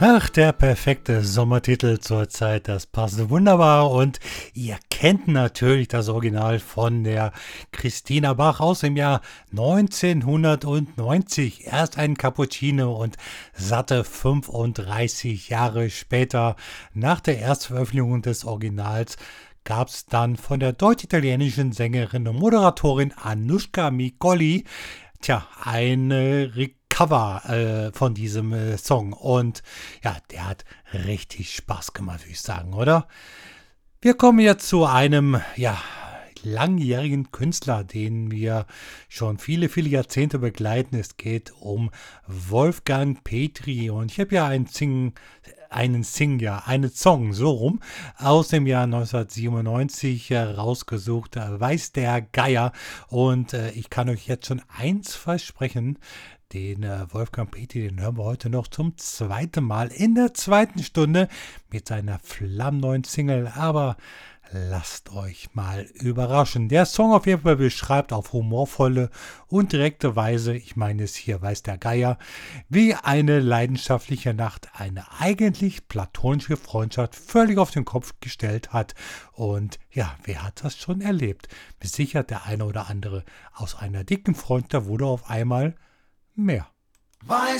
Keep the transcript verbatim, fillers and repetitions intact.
Ach, der perfekte Sommertitel zurzeit, das passt wunderbar und ihr kennt natürlich das Original von der Christina Bach aus dem Jahr neunzehnhundertneunzig. Erst ein Cappuccino und satte fünfunddreißig Jahre später, nach der Erstveröffentlichung des Originals, gab es dann von der deutsch-italienischen Sängerin und Moderatorin Anushka Micoli, tja, eine Cover äh, von diesem äh, Song. Und ja, der hat richtig Spaß gemacht, würde ich sagen, oder? Wir kommen jetzt zu einem, ja, langjährigen Künstler, den wir schon viele, viele Jahrzehnte begleiten. Es geht um Wolfgang Petri. Und ich habe ja einen Sing, einen Sing, ja, einen Song, so rum, aus dem Jahr neunzehnhundertsiebenundneunzig äh, rausgesucht, äh, Weiß der Geier. Und äh, ich kann euch jetzt schon eins versprechen, den äh, Wolfgang Petri, den hören wir heute noch zum zweiten Mal in der zweiten Stunde mit seiner flammneuen Single. Aber lasst euch mal überraschen. Der Song auf jeden Fall beschreibt auf humorvolle und direkte Weise, ich meine es hier weiß der Geier, wie eine leidenschaftliche Nacht eine eigentlich platonische Freundschaft völlig auf den Kopf gestellt hat. Und ja, wer hat das schon erlebt? Besichert der eine oder andere. Aus einer dicken Freundschaft wurde auf einmal mehr. Weiß